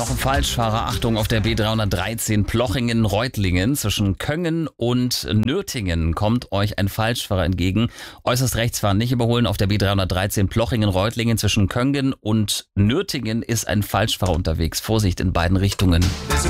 Noch ein Falschfahrer, Achtung, auf der B313 Plochingen-Reutlingen zwischen Köngen und Nürtingen kommt euch ein Falschfahrer entgegen. Äußerst rechts fahren, nicht überholen. Auf der B313 Plochingen-Reutlingen zwischen Köngen und Nürtingen ist ein Falschfahrer unterwegs. Vorsicht in beiden Richtungen.